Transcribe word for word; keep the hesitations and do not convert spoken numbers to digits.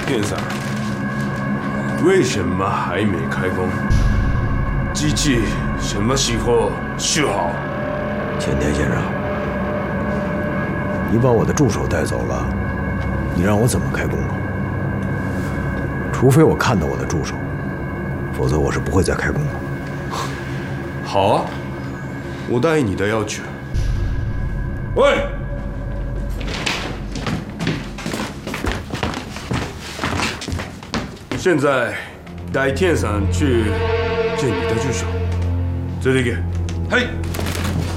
天上，为什么还没开工？机器什么时候修好？ 前田先生，你把我的助手带走了，你让我怎么开工啊？除非我看到我的助手，否则我是不会再开工的。 好啊，我答应你的要求。喂！现在带天上去见你的助手。这里给，嘿。